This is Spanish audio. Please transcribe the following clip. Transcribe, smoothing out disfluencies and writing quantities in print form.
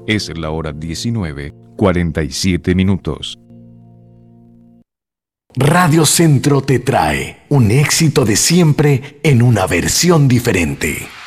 Es la hora 19:47. Radio Centro te trae un éxito de siempre en una versión diferente.